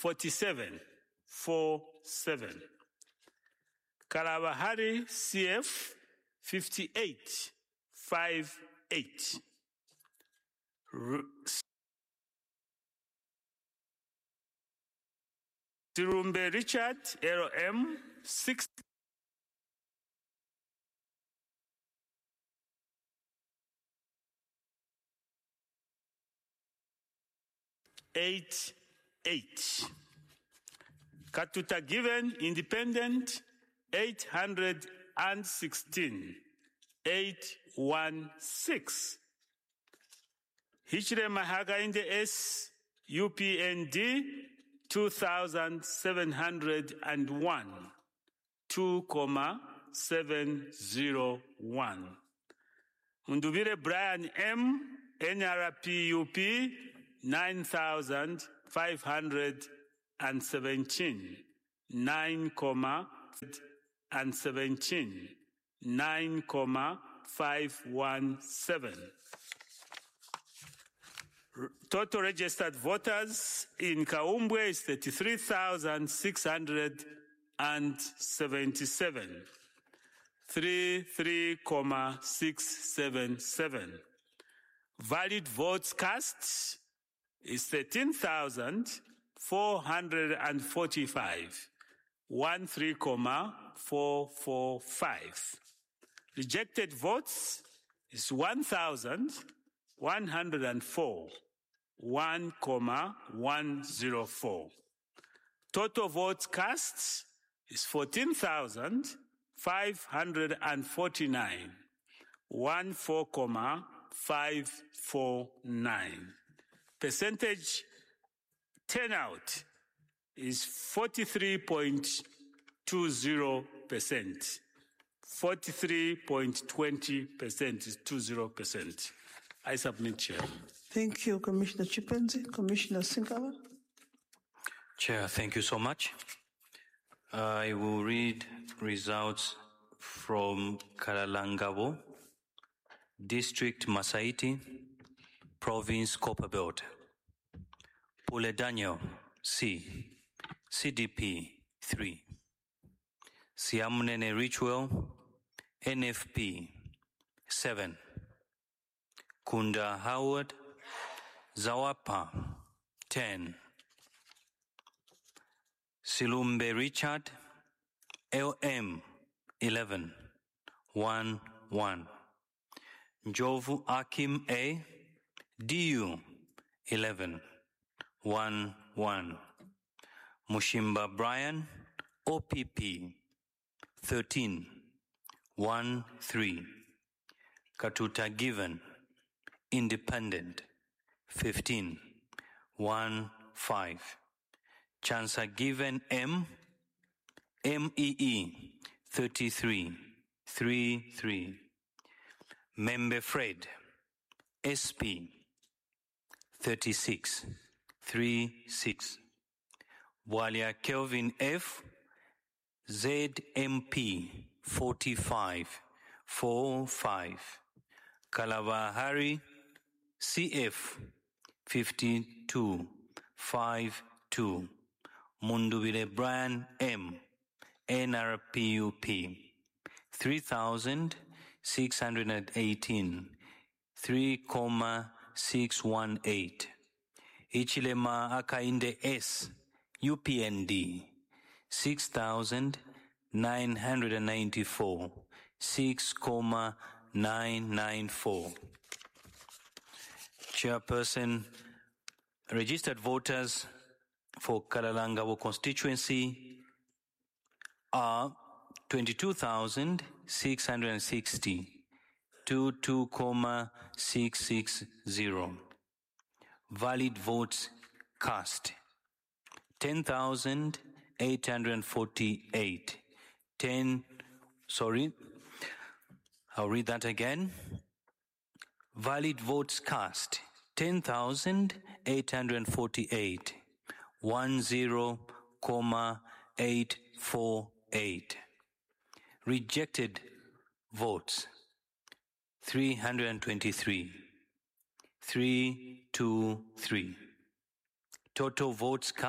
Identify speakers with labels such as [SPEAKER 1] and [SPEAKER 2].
[SPEAKER 1] 47. Kalabahari CF 58.58. Sirumbe Richard LM 688. Katuta Given Independent 816. 816. Hichilema Hakainde S UPND 2,701. 2,701. Undubire Brian M NRPUP 9,517. 9,517. 9,517. Total registered voters in Kaumbwe is 33,677. 33,677. Valid votes cast is 13,445. 13,445. Rejected votes is 1,104. 1,104. Total votes cast is 14,549. 14,549. Percentage turnout is 43.20%. 43.20% is 20%. I submit, Chair.
[SPEAKER 2] Thank you, Commissioner Chipenzi. Commissioner Sinkala.
[SPEAKER 3] Chair, thank you so much. I will read results from Karalangabo, District Masaiti, Province Copperbelt. Pule Daniel, C. CDP, 3. Siamnene Ritual, NFP, 7. Kunda Howard, Zawapa, 10. Silumbe Richard, LM, 11. 1, 1. Njovu Akim A, DU, 11. 1, 1. Mushimba Brian, OPP, 13. 1, 3. Katuta Given, Independent, 15. 1, 5. Chansa Given M, MEE, 33. 3, 3. Membe Fred, SP, 36. 3, 6. Walia Kelvin F, ZMP, 45. 4, 5. Kalabahari CF, 52. 5, 2. Mundubile Brian M, NRPUP, 3,618. 3,618. Ichilema Hakainde S, UPND, 6,994. 6,994. Chairperson, registered voters for Karalangabo constituency are 22,660. 22,660. Valid votes cast 10,848. I'll read that again. Valid votes cast 10,848. 10,848. Rejected votes 323. 323. Total votes cast